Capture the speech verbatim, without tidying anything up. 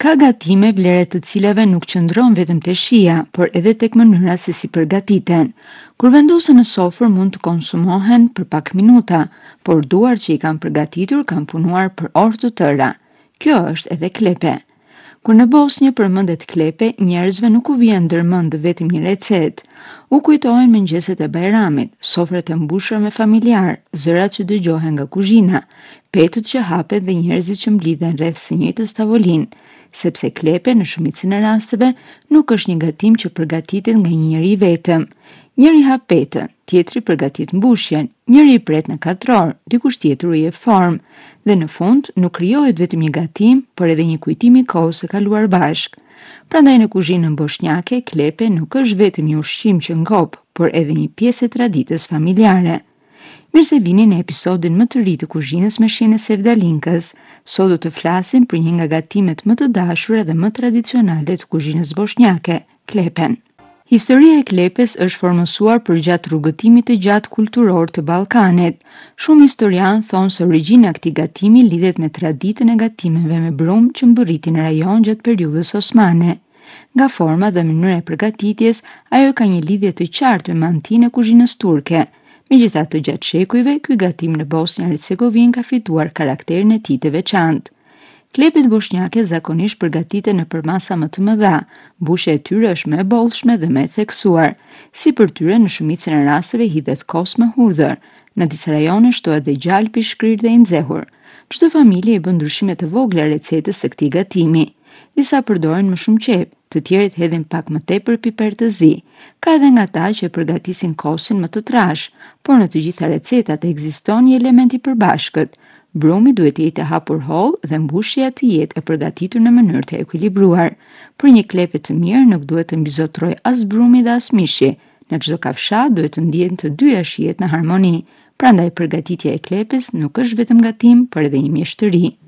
Ka gatime vlere të cilave nuk qëndron vetëm te shija, por edhe tek mënyra se si përgatiten. Kur vendosen në sofër mund të konsumohen për pak minuta, por duart që i kanë përgatitur kanë punuar për orë të tëra. Kjo është edhe klepe. Kur në Bosnjë përmendet klepe, njerëzve nuk u vjen ndërmend vetëm një recetë. U kujtohen mëngjeset e Bajramit, sofrat e mbushura me familjar, zërat që dëgjohen nga kuzhina, petët që hapet dhe njerëzit që mblidhen rreth së njëjtës tavolinë, sepse klepe në shumicën e rasteve nuk është një gatim që përgatitet nga një njeri vetëm. Njëri hap petën, tjetri përgatit mbushjen, njëri i pret në katër orë, dikush tjetër u jep formë, dhe në fund nuk krijohet vetëm një gatim, por edhe një kujtim i kohës së kaluar bashk. Prandaj në kuzhinën bosnjake, klepe nuk është vetëm një ushqim që ngop, por edhe një pjesë e traditës familjare. Mirë se vini në episodin më të ri të kuzhinës me Shinë Sevdalinkës. Sot do të flasim për një nga gatimet më të dashura dhe më tradicionale të kuzhinës bosnjake, klepen. Historia e klepes është formësuar për gjatë rrugëtimit të gjatë kulturor të Ballkanit. Shumë historianë thonë se origjina e këtij gatimi lidhet me traditën e gatimeve me brum që mbërritin në rajon gjatë periudhës osmane. Nga forma dhe mënyra e përgatitjes, ajo ka një lidhje të qartë me mantinë e kuzhinës turke. Megjithatë, gjatë shekujve, ky gatim në Bosnjë Hercegovinë ka fituar karakterin e tij të veçantë. Klepet bosnjake zakonisht përgatiten nëpër masa më të mëdha. Mbushja e tyre është më e bollshme dhe më e theksuar. Sipër tyre në shumicën e rasteve hidhet kos me hudhër. Në disa rajone shtohet edhe gjalpi i shkrirë dhe i nxehur. Çdo familje i bën ndryshime të vogla recetës së këtij gatimi. Disa përdorin më shumë qep, të tjerët hedhin pak më tepër piper të zi. Ka edhe nga ata që përgatisin kosin më të trash, por në të gjitha recetat ekziston një element i përbashkët. Brumi duhet të jetë hapur hollë dhe mbushja të jetë e përgatitur në mënyrë të ekuilibruar. Për një klepe të mirë nuk duhet të mbizotrojë as brumi dhe as mishi. Në çdo kafshat duhet të ndihen të dyja shijet në harmoni. Prandaj përgatitja e klepes nuk është vetëm gatim, por edhe një mjeshtëri.